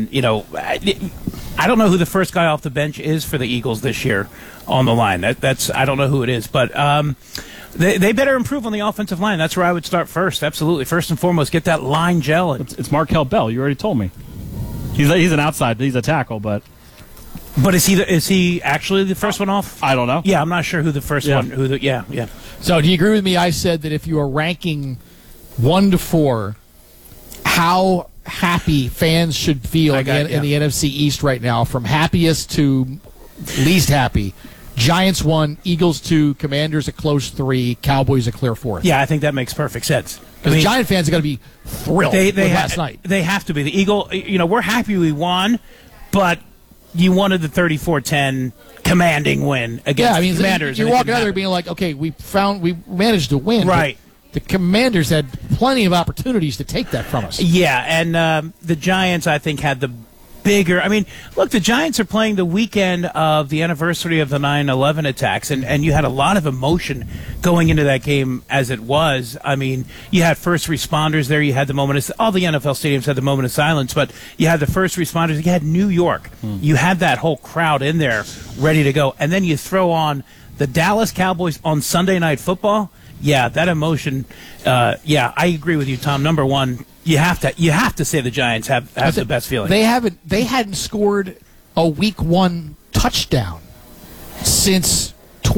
I don't know who the first guy off the bench is for the Eagles this year on the line. That's I don't know who it is, but. They better improve on the offensive line. That's where I would start first. Absolutely. First and foremost, get that line gel. It's Markel Bell. You already told me. He's an outside. He's a tackle, but is he actually the first one off? I don't know. Yeah, I'm not sure who the first one. Yeah. So do you agree with me? I said that if you are ranking 1 to 4, how happy fans should feel in the NFC East right now, from happiest to least happy. Giants 1, Eagles 2, Commanders a close 3, Cowboys a clear 4th. Yeah, I think that makes perfect sense. Because the Giant fans are going to be thrilled last night. They have to be. The Eagle, we're happy we won, but you wanted the 34-10 commanding win against the Commanders. You're walking out there being like, okay, we managed to win. Right. The Commanders had plenty of opportunities to take that from us. Yeah, and the Giants, I think, had the bigger. I mean, look, the Giants are playing the weekend of the anniversary of the 9/11 attacks, and you had a lot of emotion going into that game as it was. I mean, you had first responders there. You had the moment of, all the NFL stadiums had the moment of silence, but you had the first responders. You had New York. You had that whole crowd in there ready to go. And then you throw on the Dallas Cowboys on Sunday Night Football. Yeah, that emotion. I agree with you, Tom. Number one, you have to say the Giants have the best feeling. They hadn't scored a Week 1 touchdown since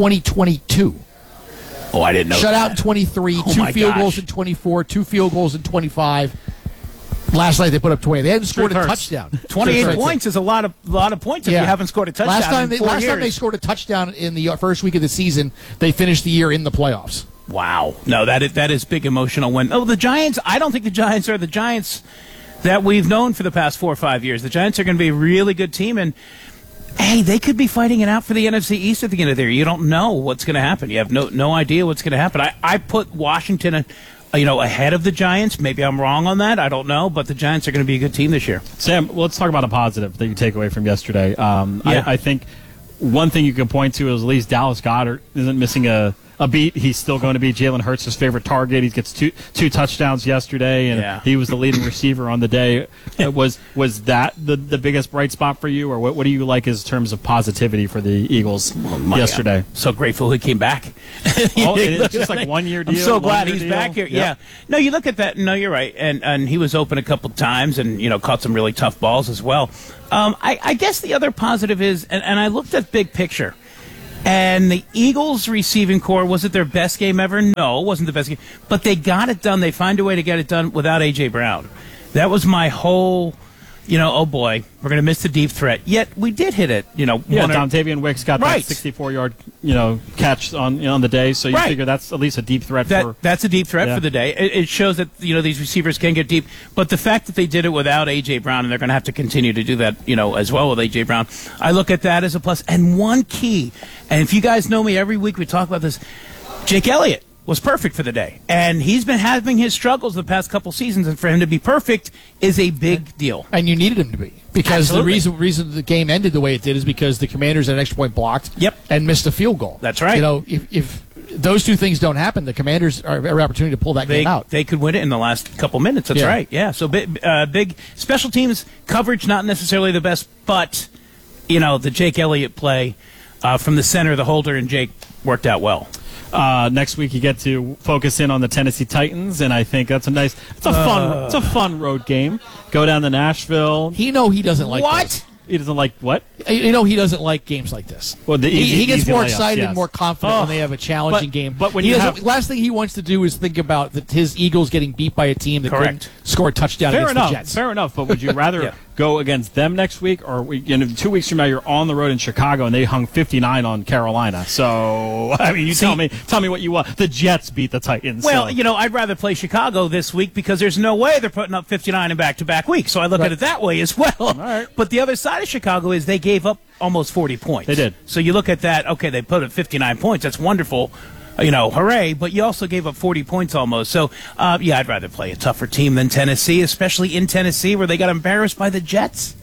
2022. Oh, I didn't know. Shutout in 23, 2 field goals in 24, 2 field goals in 25. Last night they put up 20. They hadn't scored a touchdown. 28 points is a lot of points if you haven't scored a touchdown. Last time they scored a touchdown in the first week of the season, they finished the year in the playoffs. Wow. No, that is big emotional win. Oh, the Giants, I don't think the Giants are the Giants that we've known for the past 4 or 5 years. The Giants are going to be a really good team, and hey, they could be fighting it out for the NFC East at the end of the year. You don't know what's going to happen. You have no idea what's going to happen. I put Washington ahead of the Giants. Maybe I'm wrong on that. I don't know, but the Giants are going to be a good team this year. Sam, let's talk about a positive that you take away from yesterday. I think one thing you can point to is at least Dallas Goedert isn't missing a beat. He's still going to be Jalen Hurts' favorite target. He gets two touchdowns yesterday, and he was the leading receiver on the day. Was that the biggest bright spot for you, or what do you like in terms of positivity for the Eagles yesterday? God. So grateful he came back. It's just like 1 year deal. I'm so glad he's deal. back here. Yeah. No, you look at that. No, you're right. And he was open a couple times and, caught some really tough balls as well. I guess the other positive is, and I looked at big picture, and the Eagles receiving core, was it their best game ever? No, it wasn't the best game. But they got it done. They find a way to get it done without A.J. Brown. That was my whole, oh boy, we're going to miss the deep threat. Yet we did hit it, Dontavian Wicks got that 64-yard, catch on the day. So you figure that's at least a deep threat. That's a deep threat for the day. It shows that, these receivers can get deep. But the fact that they did it without A.J. Brown, and they're going to have to continue to do that, as well with A.J. Brown, I look at that as a plus. And one key, and if you guys know me, every week we talk about this, Jake Elliott was perfect for the day. And he's been having his struggles the past couple seasons, and for him to be perfect is a big deal. And you needed him to be. Because the reason the game ended the way it did is because the Commanders had an extra point blocked and missed a field goal. That's right. If those two things don't happen, the Commanders are every opportunity to pull that game out. They could win it in the last couple minutes. That's right. Yeah. So big special teams coverage, not necessarily the best, but the Jake Elliott play from the center, the holder, and Jake worked out well. Next week you get to focus in on the Tennessee Titans, and I think it's a fun road game. Go down to Nashville. He doesn't like this. He doesn't like what? He doesn't like games like this. Well, he gets more excited and more confident when they have a challenging game. But when last thing he wants to do is think about his Eagles getting beat by a team that couldn't score a touchdown against the Jets. Fair enough. But would you rather go against them next week, or 2 weeks from now you're on the road in Chicago and they hung 59 on Carolina? So tell me what you want. The Jets beat the Titans. Well, I'd rather play Chicago this week because there's no way they're putting up 59 in back-to-back weeks. So I look at it that way as well. All right. But the other side of Chicago is they gave up almost 40 points. They did. So you look at that. Okay, they put up 59 points. That's wonderful. Hooray, but you also gave up 40 points almost. So, I'd rather play a tougher team than Tennessee, especially in Tennessee where they got embarrassed by the Jets.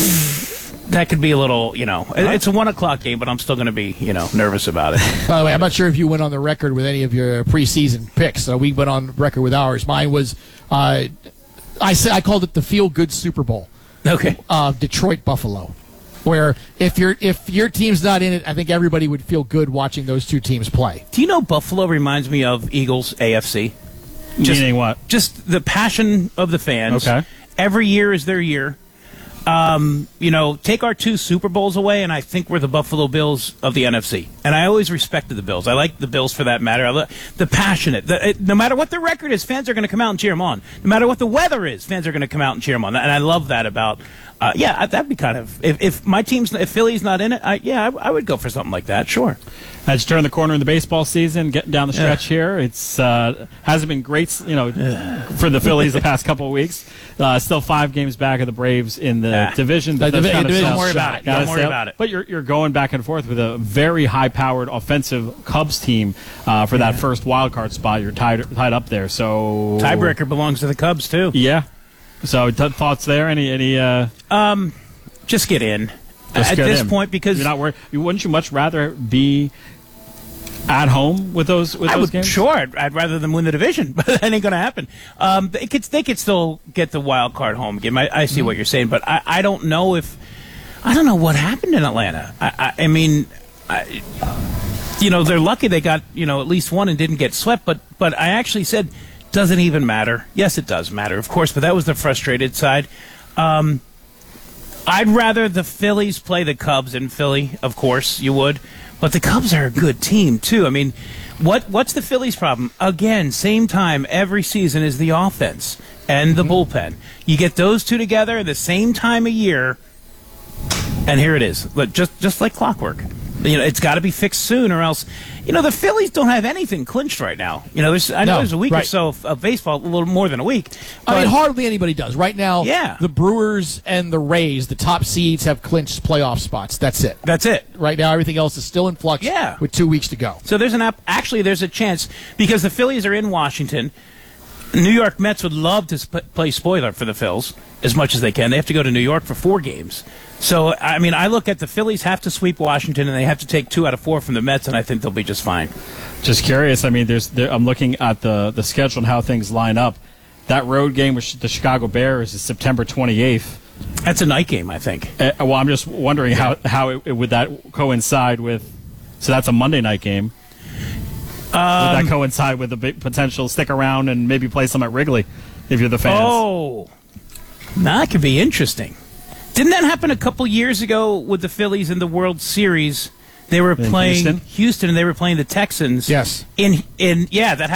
That could be a little, it's a 1 o'clock game, but I'm still going to be, nervous about it. By the way, I'm not sure if you went on the record with any of your preseason picks. So we went on record with ours. Mine was, I called it the feel-good Super Bowl. Okay. Detroit Buffalo. Where if your team's not in it, I think everybody would feel good watching those two teams play. Do you know Buffalo reminds me of Eagles AFC? Meaning what? Just the passion of the fans. Okay. Every year is their year. Take our 2 Super Bowls away, and I think we're the Buffalo Bills of the NFC. And I always respected the Bills. I like the Bills for that matter. The passionate. No matter what the record is, fans are going to come out and cheer them on. No matter what the weather is, fans are going to come out and cheer them on. And I love that about. That'd be kind of if Philly's not in it. I would go for something like that. Sure. As you turn the corner in the baseball season, getting down the stretch here, it's hasn't been great, for the Phillies the past couple of weeks. Still 5 games back of the Braves in the division. Don't worry about it. Don't worry about it. But you're going back and forth with a very high-powered offensive Cubs team for that first wild card spot. You're tied up there. So tiebreaker belongs to the Cubs too. Yeah. So thoughts there? Any? Just get in at this point because you're not worried. Wouldn't you much rather be at home with those games? Sure, I'd rather them win the division, but that ain't going to happen. They could still get the wild card home game. I see what you're saying, but I don't know what happened in Atlanta. They're lucky they got at least one and didn't get swept. But I actually said, doesn't even matter. Yes, it does matter, of course, but that was the frustrated side. I'd rather the Phillies play the Cubs in Philly, of course you would. But the Cubs are a good team, too. What's the Phillies' problem? Again, same time every season is the offense and the bullpen. You get those two together at the same time of year, and here it is. Just like clockwork. It's got to be fixed soon, or else. The Phillies don't have anything clinched right now. There's a week or so of baseball, a little more than a week. Hardly anybody does right now. Yeah. The Brewers and the Rays, the top seeds, have clinched playoff spots. That's it. Right now, everything else is still in flux. Yeah. With 2 weeks to go. So there's a chance because the Phillies are in Washington. New York Mets would love to play spoiler for the Phils as much as they can. They have to go to New York for 4 games. So, I mean, I look at the Phillies have to sweep Washington, and they have to take 2 out of 4 from the Mets, and I think they'll be just fine. Just curious. I mean, I'm looking at the schedule and how things line up. That road game with the Chicago Bears is September 28th. That's a night game, I think. Well, I'm just wondering how it would that coincide with. So that's a Monday night game. Would that coincide with the big potential stick around and maybe play some at Wrigley if you're the fans? Oh, that could be interesting. Didn't that happen a couple years ago with the Phillies in the World Series? They were playing Houston and they were playing the Texans. Yes. That happened.